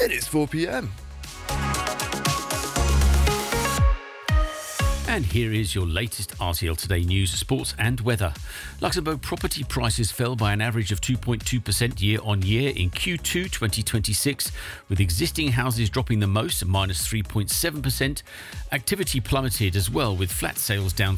It is 4 p.m. And here is your latest RTL Today news, sports and weather. Luxembourg property prices fell by an average of 2.2% year on year in Q2 2026, with existing houses dropping the most, minus 3.7%. Activity plummeted as well, with flat sales down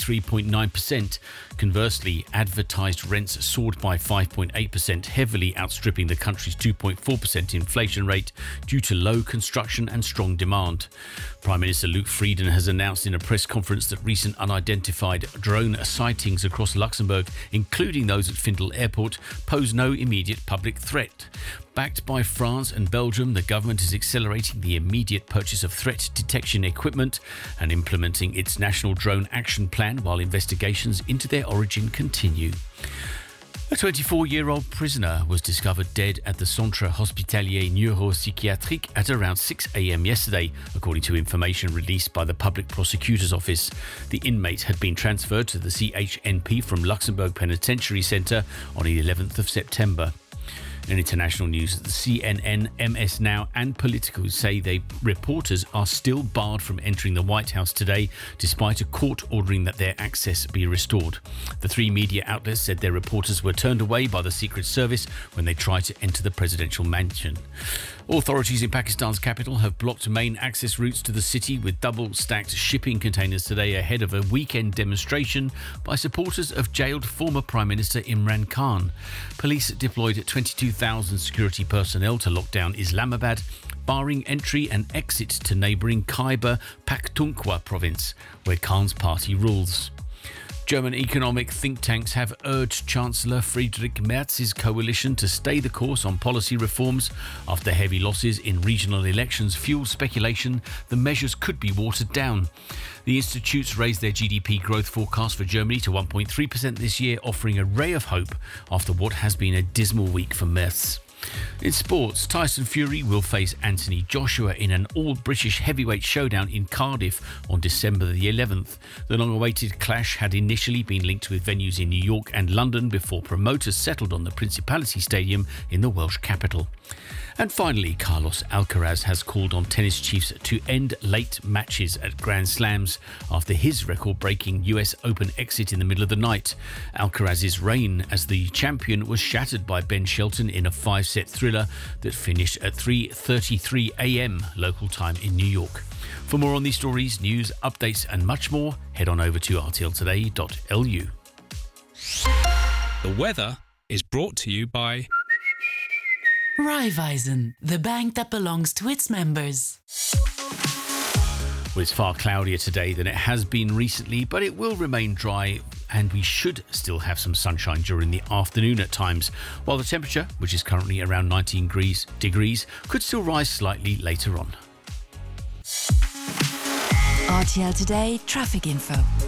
33.9%. Conversely, advertised rents soared by 5.8%, heavily outstripping the country's 2.4% inflation rate due to low construction and strong demand. Prime Minister Luc Frieden has announced in a press conference that recent unidentified drone sightings across Luxembourg, including those at Findel Airport, pose no immediate public threat. Backed by France and Belgium, the government is accelerating the immediate purchase of threat detection equipment and implementing its national drone action plan while investigations into their origin continue. A 24-year-old prisoner was discovered dead at the Centre Hospitalier Neuropsychiatrique at around 6 a.m. yesterday, according to information released by the Public Prosecutor's Office. The inmate had been transferred to the CHNP from Luxembourg Penitentiary Centre on the 11th of September. In international news, the CNN, MS Now and Politico say reporters are still barred from entering the White House today, despite a court ordering that their access be restored. The three media outlets said their reporters were turned away by the Secret Service when they tried to enter the presidential mansion. Authorities in Pakistan's capital have blocked main access routes to the city with double-stacked shipping containers today ahead of a weekend demonstration by supporters of jailed former Prime Minister Imran Khan. Police deployed 22,000 security personnel to lock down Islamabad, barring entry and exit to neighbouring Khyber Pakhtunkhwa province, where Khan's party rules. German economic think tanks have urged Chancellor Friedrich Merz's coalition to stay the course on policy reforms. After heavy losses in regional elections fueled speculation the measures could be watered down. The institutes raised their GDP growth forecast for Germany to 1.3% this year, offering a ray of hope after what has been a dismal week for Merz. In sports, Tyson Fury will face Anthony Joshua in an all-British heavyweight showdown in Cardiff on December the 11th. The long-awaited clash had initially been linked with venues in New York and London before promoters settled on the Principality Stadium in the Welsh capital. And finally, Carlos Alcaraz has called on tennis chiefs to end late matches at Grand Slams after his record-breaking US Open exit in the middle of the night. Alcaraz's reign as the champion was shattered by Ben Shelton in a 5-set thriller that finished at 3:33 a.m. local time in New York. For more on these stories, news, updates and much more, head on over to rtltoday.lu. The weather is brought to you by Raiffeisen, the bank that belongs to its members. Well, it's far cloudier today than it has been recently, but it will remain dry and we should still have some sunshine during the afternoon at times, while the temperature, which is currently around 19 degrees, could still rise slightly later on. RTL Today traffic info.